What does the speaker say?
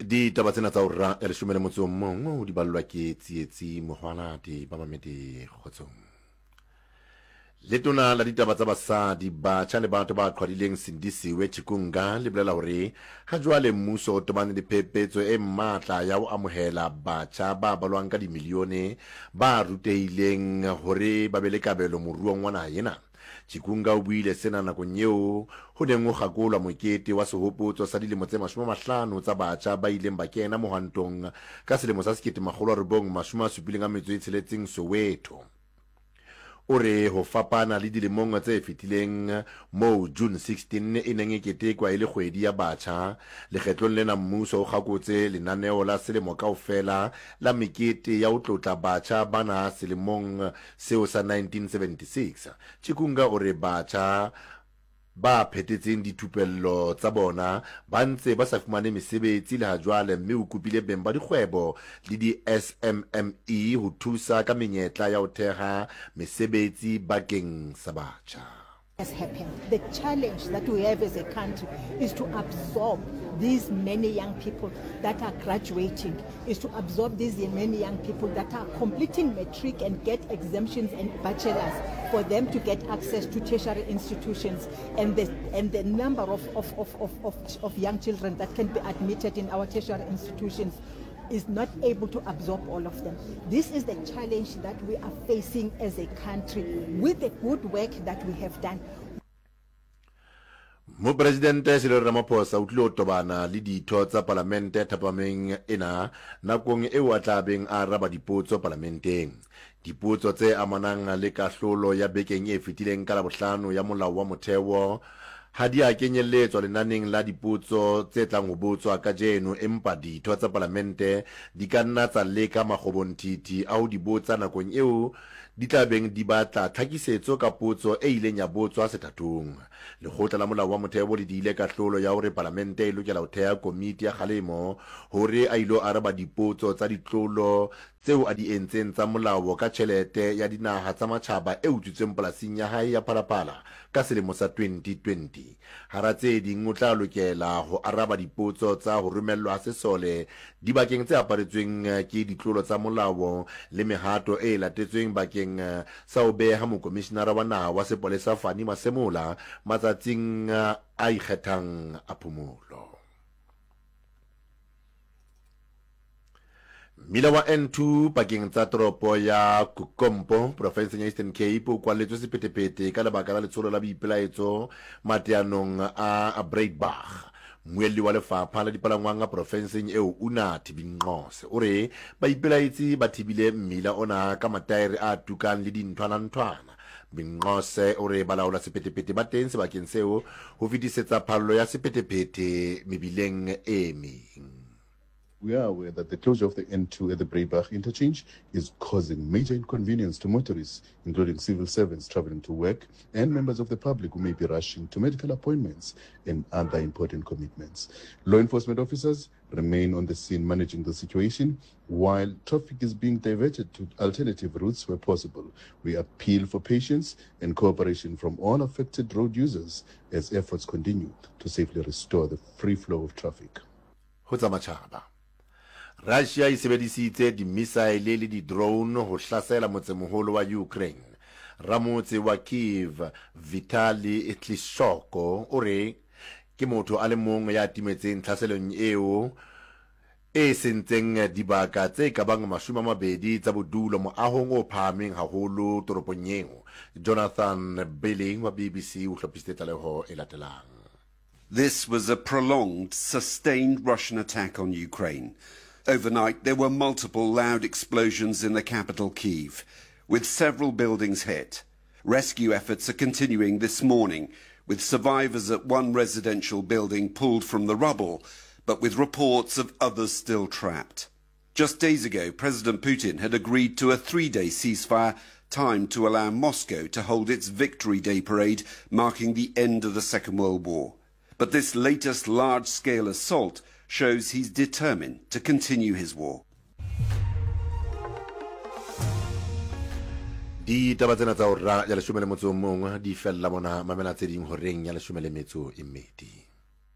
di taba tsena tsa hora ya leshome le motso mong o di ballwa ke tsietsi mohwanate ba mamedi kgotsong. Letona la ditaba tsa basadi batjha le batho ba qhwadileng Sindisiwe Chikunga le bolela hore ha jwale mmuso o tobane le phepetso e matla ya ho amohela batjha ba balwang ka dimilione ba rutehileng hore ba be le kabelo moruong wa naha ena. Chikunga o buile sena nakong eo ho neng ho kgakolwa mokete wa sehopotso sa dilemo tse 50 tsa batjha ba ileng ba kena mohwantong ka selemo sa 1976 Soweto. Ore ho fapana le dilemong tse fetileng moo June 16 e neng e ketekwa le kgwedi ya batjha, lekgetlong lena mmuso o kgakotse lenaneo la selemo kaofela la mekete ya ho tlotla batjha bana selemong seo sa 1976. Chikunga ore batjha ba phetetseng dithupello tsa bona ba ntse ba sa fumane mesebetsi le ha jwale, mme o kopile beng ba dikgwebo le di-SMME ho thusa ka menyetla ya ho theha mesebetsi bakeng sa batjha. Has happened. The challenge that we have as a country is to absorb these many young people that are graduating, is to absorb these many young people that are completing matric and get exemptions and bachelors for them to get access to tertiary institutions, and the number of young children that can be admitted in our tertiary institutions is not able to absorb all of them. This is the challenge that we are facing as a country with the good work that we have done. Mopresidente Cyril Ramaphosa o tlilo tobana le ditho tsa parlamente thapameng ena nakong eo a tlabeng a araba dipotso parlamenteng. Dipotso tse amanang le kahlolo ya bekeng e fetileng ka Labohlano ya molao wa motheo ha di a kenyelletswa lenaneng la dipotso tse tlang ho botswa ka jeno, empa ditho tsa parlamente di ka nna tsa leka makgobontiti a ho di botsa nakong eo di tlabeng di batla tlhakisetso ka potso e ileng ya botswa sethathong. Lekgotla la molao wa motheo le diile kahlolo ya hore parlamente e lokela ho theha komiti ya kgalemo hore a ilo araba dipotso tsa ditlolo tseo a di entseng tsa molao ka tjhelete ya dinaha tsa matjhaba e utswitsweng polasing ya hae ya Phalaphala ka selemo sa 2020. Hara tse ding o tla lokela ho araba dipotso tsa ho romellwa sesole dibakeng tse aparetsweng ke ditlolo tsa molao le mehato e latetsweng bakeng sa ho beha mokomishenara wa naha wa sepolesa Fani Masemola matsatsing a ikgethang a phomolo. Mmila wa N2 pakeng tsa toropo ya Kukompo provinseng ya Eastern Cape o kwalletswe sephethephethe ka lebaka la letsholo la boipelaetso mateanong a Breitbach. Mmuelli wa lefapha la dipalangwang a provinseng eo Una Tibinqose o re baipelaetsi ba thibile mmila ona ka mataere a tukang le dinthwana-nthwana. Binqose o re balaola sephethephethe ba teng sebakeng seo ho fetisetsa phallo ya sephethephethe mebileng e meng. We are aware that the closure of the N2 at the Breitbach interchange is causing major inconvenience to motorists, including civil servants traveling to work and members of the public who may be rushing to medical appointments and other important commitments. Law enforcement officers remain on the scene managing the situation, while traffic is being diverted to alternative routes where possible. We appeal for patience and cooperation from all affected road users as efforts continue to safely restore the free flow of traffic. Russia e sebedisitse di-missile le di-drone ho hlasela motsemoholo wa Ukraine. Ramotse wa Kiev Vitali Klitschko o re ke motho a le mong ya timetseng tlhaselong eo e sentseng dibaka tse ka bang 20 tsa bodulo moahong o phahameng haholo toropong eo. Jonathan Billing wa BBC o hlophisitse tlaleho e latelang. This was a prolonged, sustained Russian attack on Ukraine. Overnight, there were multiple loud explosions in the capital, Kyiv, with several buildings hit. Rescue efforts are continuing this morning, with survivors at one residential building pulled from the rubble, but with reports of others still trapped. Just days ago, President Putin had agreed to a 3-day ceasefire, timed to allow Moscow to hold its Victory Day parade, marking the end of the Second World War. But this latest large-scale assault shows he's determined to continue his war. Di taba tsena tsa hora ya 11 di fella mona mamela tse ding horeng ya 12 e mmedi.